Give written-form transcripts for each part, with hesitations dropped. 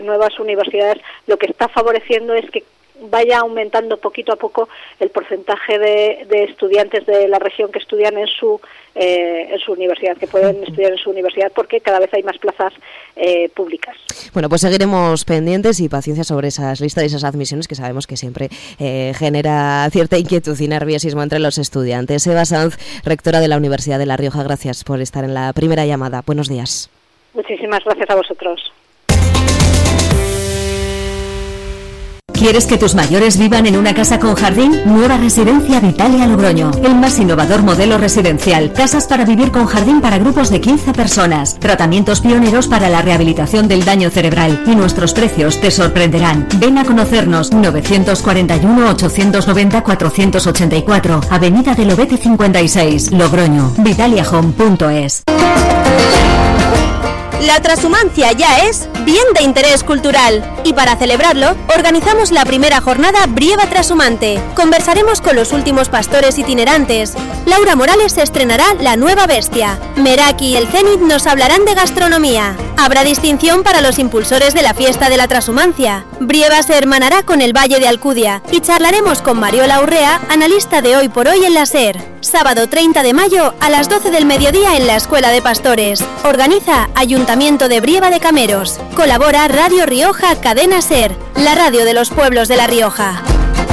nuevas universidades lo que está favoreciendo es que vaya aumentando poquito a poco el porcentaje de estudiantes de la región que estudian en su universidad, que pueden estudiar en su universidad, porque cada vez hay más plazas públicas. Bueno, pues seguiremos pendientes y paciencia sobre esas listas y esas admisiones que sabemos que siempre genera cierta inquietud y nerviosismo entre los estudiantes. Eva Sanz, rectora de la Universidad de La Rioja, gracias por estar en la primera llamada. Buenos días. Muchísimas gracias a vosotros. ¿Quieres que tus mayores vivan en una casa con jardín? Nueva Residencia Vitalia Logroño. El más innovador modelo residencial. Casas para vivir con jardín para grupos de 15 personas. Tratamientos pioneros para la rehabilitación del daño cerebral. Y nuestros precios te sorprenderán. Ven a conocernos. 941-890-484. Avenida de Lobete 56, Logroño. vitaliahome.es. La transhumancia ya es bien de interés cultural y para celebrarlo organizamos la primera jornada Brieva Transhumante. Conversaremos con los últimos pastores itinerantes. Laura Morales estrenará La Nueva Bestia. Meraki y el Zenit nos hablarán de gastronomía. Habrá distinción para los impulsores de la fiesta de la transhumancia. Brieva se hermanará con el Valle de Alcudia y charlaremos con Mariola Urrea, analista de Hoy por Hoy en la SER. Sábado 30 de mayo a las 12 del mediodía en la Escuela de Pastores. Organiza Ayuntamiento de Brieva de Cameros. Colabora Radio Rioja Cadena SER, la radio de los pueblos de La Rioja.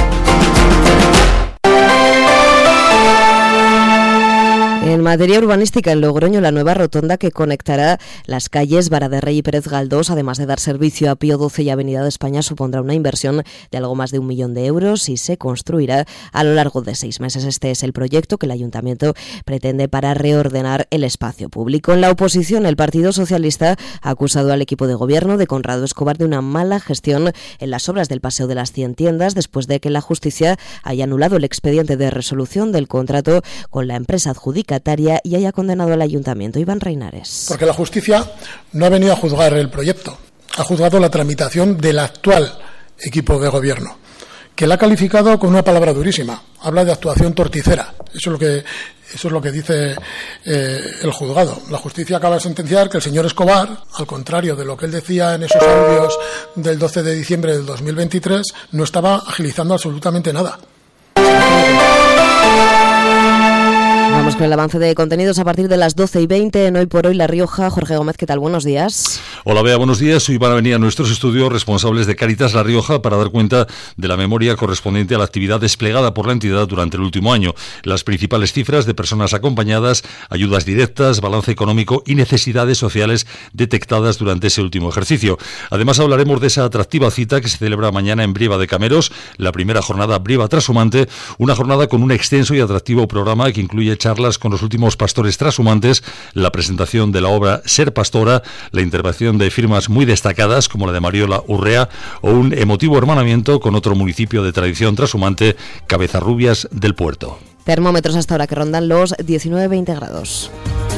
En materia urbanística, en Logroño, la nueva rotonda que conectará las calles Vara de Rey y Pérez Galdós, además de dar servicio a Pío XII y Avenida de España, supondrá una inversión de algo más de 1 millón de euros y se construirá a lo largo de 6 meses. Este es el proyecto que el Ayuntamiento pretende para reordenar el espacio público. En la oposición, el Partido Socialista ha acusado al equipo de gobierno de Conrado Escobar de una mala gestión en las obras del Paseo de las 100 Tiendas, después de que la justicia haya anulado el expediente de resolución del contrato con la empresa adjudicataria y haya condenado al Ayuntamiento. Iván Reinares. Porque la justicia no ha venido a juzgar el proyecto, ha juzgado la tramitación del actual equipo de gobierno, que la ha calificado con una palabra durísima. Habla de actuación torticera. Eso es lo que dice el juzgado. La justicia acaba de sentenciar que el señor Escobar, al contrario de lo que él decía en esos audios del 12 de diciembre del 2023, no estaba agilizando absolutamente nada. Vamos con el avance de contenidos a partir de las 12:20 en Hoy por Hoy La Rioja. Jorge Gómez, ¿qué tal? Buenos días. Hola, Bea, buenos días. Hoy van a venir a nuestros estudios responsables de Cáritas La Rioja para dar cuenta de la memoria correspondiente a la actividad desplegada por la entidad durante el último año. Las principales cifras de personas acompañadas, ayudas directas, balance económico y necesidades sociales detectadas durante ese último ejercicio. Además, hablaremos de esa atractiva cita que se celebra mañana en Brieva de Cameros, la primera jornada Brieva Transhumante, una jornada con un extenso y atractivo programa que incluye charlas con los últimos pastores transhumantes, la presentación de la obra Ser Pastora, la intervención de firmas muy destacadas como la de Mariola Urrea o un emotivo hermanamiento con otro municipio de tradición transhumante, Cabezarrubias del Puerto. Termómetros hasta ahora que rondan los 19-20 grados.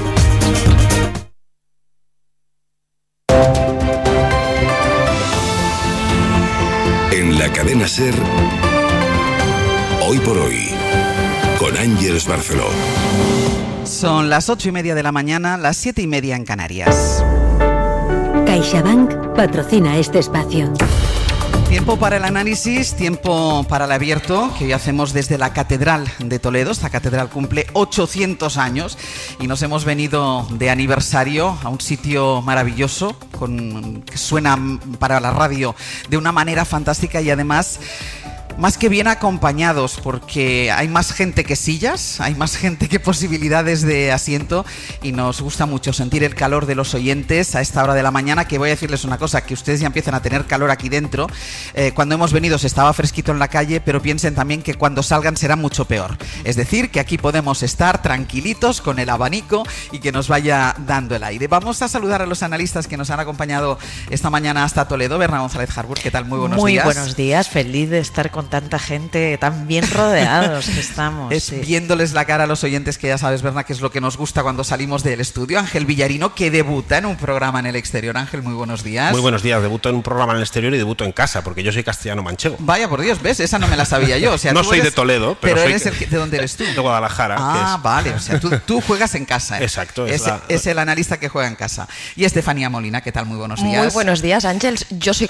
En la cadena SER, Hoy por Hoy, con Ángeles Barceló. Son las 8:30 de la mañana, las 7:30 en Canarias. CaixaBank patrocina este espacio. Tiempo para el análisis, tiempo para el abierto, que hoy hacemos desde la Catedral de Toledo. Esta catedral cumple 800 años y nos hemos venido de aniversario a un sitio maravilloso, que suena para la radio de una manera fantástica y además más que bien acompañados, porque hay más gente que sillas, hay más gente que posibilidades de asiento y nos gusta mucho sentir el calor de los oyentes a esta hora de la mañana, que voy a decirles una cosa, que ustedes ya empiezan a tener calor aquí dentro. Cuando hemos venido se estaba fresquito en la calle, pero piensen también que cuando salgan será mucho peor. Es decir, que aquí podemos estar tranquilitos con el abanico y que nos vaya dando el aire. Vamos a saludar a los analistas que nos han acompañado esta mañana hasta Toledo. Berna González Harbour, ¿qué tal? Muy buenos días. Muy buenos días, feliz de estar con con tanta gente, tan bien rodeados que estamos. Es viéndoles la cara a los oyentes, que ya sabes, Berna, que es lo que nos gusta cuando salimos del estudio. Ángel Villarino, que debuta en un programa en el exterior. Ángel, muy buenos días. Muy buenos días. Debuto en un programa en el exterior y debuto en casa, porque yo soy castellano manchego. Vaya, por Dios, ¿ves? Esa no me la sabía yo. O sea, no soy de Toledo, pero soy eres ¿de dónde eres tú? De Guadalajara. Vale. O sea, tú juegas en casa. Exacto. Es el analista que juega en casa. Y Estefanía Molina, ¿qué tal? Muy buenos días. Muy buenos días, Ángels. Yo soy